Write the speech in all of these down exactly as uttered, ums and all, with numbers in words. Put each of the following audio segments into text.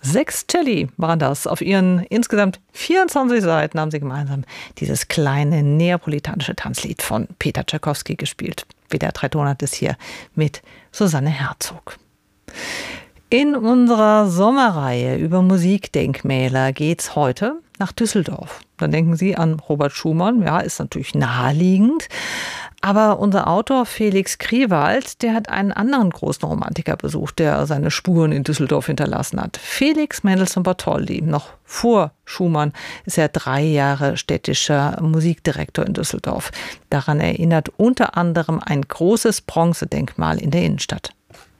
Sechs Celli waren das. Auf ihren insgesamt vierundzwanzig Seiten haben sie gemeinsam dieses kleine neapolitanische Tanzlied von Peter Tschaikowski gespielt. W D R drei Ton hat es hier mit Susanne Herzog. In unserer Sommerreihe über Musikdenkmäler geht's heute nach Düsseldorf. Dann denken Sie an Robert Schumann, ja, ist natürlich naheliegend. Aber unser Autor Felix Kriewald, der hat einen anderen großen Romantiker besucht, der seine Spuren in Düsseldorf hinterlassen hat. Felix Mendelssohn Bartholdy. Noch vor Schumann ist er drei Jahre städtischer Musikdirektor in Düsseldorf. Daran erinnert unter anderem ein großes Bronzedenkmal in der Innenstadt.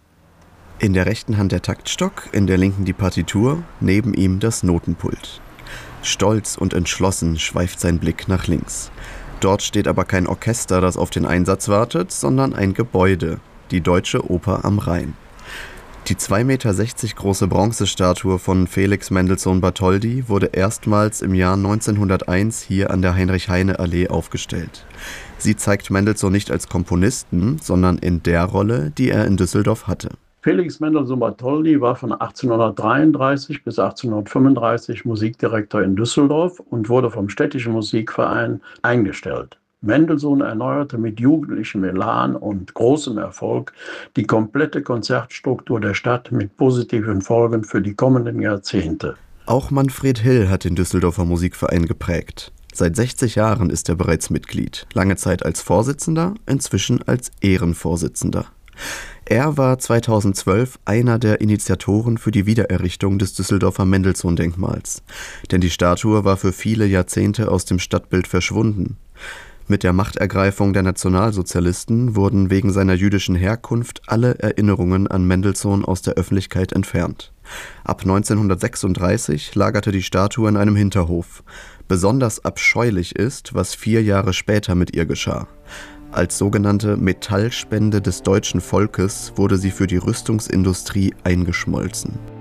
In der rechten Hand der Taktstock, in der linken die Partitur, neben ihm das Notenpult. Stolz und entschlossen schweift sein Blick nach links. Dort steht aber kein Orchester, das auf den Einsatz wartet, sondern ein Gebäude, die Deutsche Oper am Rhein. Die zwei Meter sechzig große Bronzestatue von Felix Mendelssohn Bartholdy wurde erstmals im Jahr neunzehnhunderteins hier an der Heinrich-Heine-Allee aufgestellt. Sie zeigt Mendelssohn nicht als Komponisten, sondern in der Rolle, die er in Düsseldorf hatte. Felix Mendelssohn Bartholdy war von achtzehnhundertdreiunddreißig bis achtzehnhundertfünfunddreißig Musikdirektor in Düsseldorf und wurde vom Städtischen Musikverein eingestellt. Mendelssohn erneuerte mit jugendlichem Elan und großem Erfolg die komplette Konzertstruktur der Stadt mit positiven Folgen für die kommenden Jahrzehnte. Auch Manfred Hill hat den Düsseldorfer Musikverein geprägt. Seit sechzig Jahren ist er bereits Mitglied, lange Zeit als Vorsitzender, inzwischen als Ehrenvorsitzender. Er war zweitausendzwölf einer der Initiatoren für die Wiedererrichtung des Düsseldorfer Mendelssohn-Denkmals. Denn die Statue war für viele Jahrzehnte aus dem Stadtbild verschwunden. Mit der Machtergreifung der Nationalsozialisten wurden wegen seiner jüdischen Herkunft alle Erinnerungen an Mendelssohn aus der Öffentlichkeit entfernt. Ab neunzehnhundertsechsunddreißig lagerte die Statue in einem Hinterhof. Besonders abscheulich ist, was vier Jahre später mit ihr geschah. Als sogenannte Metallspende des deutschen Volkes wurde sie für die Rüstungsindustrie eingeschmolzen.